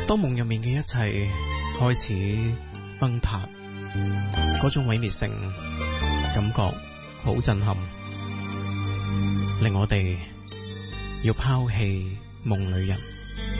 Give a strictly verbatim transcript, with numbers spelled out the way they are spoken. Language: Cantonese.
當夢入面嘅一切開始崩塌，嗰種毀滅性感覺好震撼，令我哋要拋棄夢裏人。